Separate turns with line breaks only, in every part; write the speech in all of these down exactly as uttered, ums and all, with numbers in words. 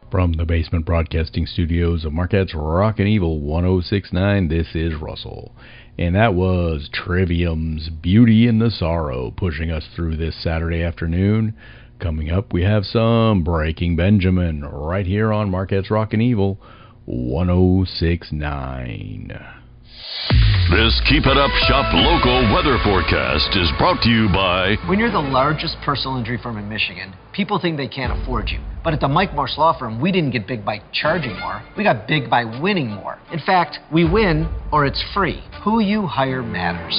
From the Basement Broadcasting Studios of Marquette's Rockin' Evil one oh six point nine, this is Russell. And that was Trivium's Beauty in the Sorrow pushing us through this Saturday afternoon. Coming up, we have some Breaking Benjamin right here on Marquette's Rockin' Evil one oh six point nine.
This Keep It Up Shop local weather forecast is brought to you by...
When you're the largest personal injury firm in Michigan, people think they can't afford you. But at the Mike Morse Law Firm, we didn't get big by charging more. We got big by winning more. In fact, we win or it's free. Who you hire matters.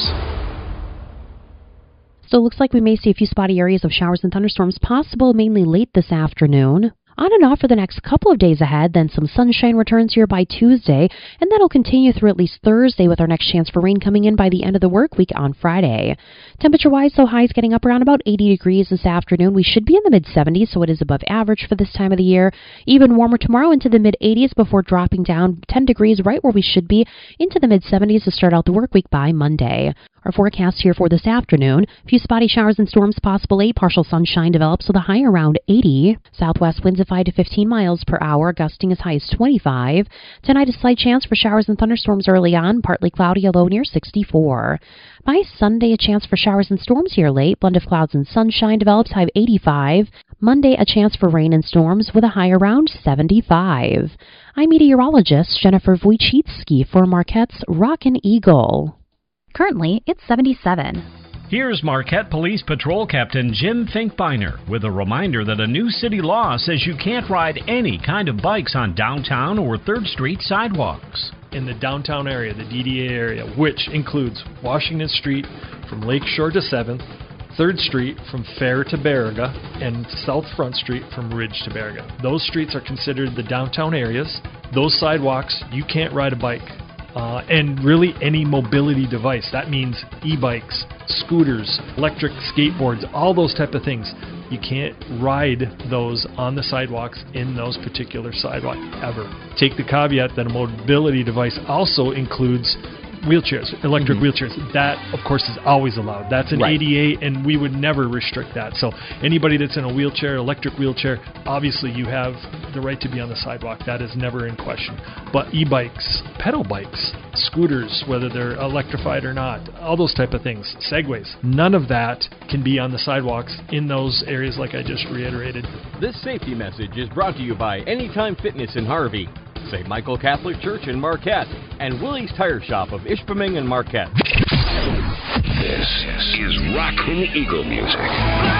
So it looks like we may see a few spotty areas of showers and thunderstorms possible mainly late this afternoon. On and off for the next couple of days ahead, then some sunshine returns here by Tuesday, and that'll continue through at least Thursday with our next chance for rain coming in by the end of the work week on Friday. Temperature-wise, so highs getting up around about eighty degrees this afternoon. We should be in the mid-seventies, so it is above average for this time of the year. Even warmer tomorrow into the mid-eighties before dropping down ten degrees right where we should be into the mid-seventies to start out the work week by Monday. Our forecast here for this afternoon, a few spotty showers and storms possible late. Partial sunshine develops with a high around eighty. Southwest winds at five to fifteen miles per hour, gusting as high as twenty-five. Tonight, a slight chance for showers and thunderstorms early on, partly cloudy, a low near sixty-four. By Sunday, a chance for showers and storms here late. Blend of clouds and sunshine develops, high of eighty-five. Monday, a chance for rain and storms with a high around seventy-five. I'm meteorologist Jennifer Wojcicki for Marquette's Rockin' Eagle.
Currently, it's seventy-seven.
Here's Marquette Police Patrol Captain Jim Finkbeiner with a reminder that a new city law says you can't ride any kind of bikes on downtown or third Street sidewalks.
In the downtown area, the D D A area, which includes Washington Street from Lakeshore to seventh, third Street from Fair to Baraga, and South Front Street from Ridge to Baraga. Those streets are considered the downtown areas. Those sidewalks, you can't ride a bike. Uh, and really any mobility device. That means e-bikes, scooters, electric skateboards, all those type of things. You can't ride those on the sidewalks in those particular sidewalks ever. Take the caveat that a mobility device also includes wheelchairs, electric mm-hmm. wheelchairs. That, of course, is always allowed. That's an right. A D A, and we would never restrict that. So anybody that's in a wheelchair, electric wheelchair, obviously you have the right to be on the sidewalk. That is never in question. But e-bikes, pedal bikes, scooters, whether they're electrified or not, all those type of things, segways, none of that can be on the sidewalks in those areas like I just reiterated.
This safety message is brought to you by Anytime Fitness in Harvey, Saint Michael Catholic Church in Marquette, and Willie's Tire Shop of Ishpeming and Marquette.
This is Rockin' Eagle music.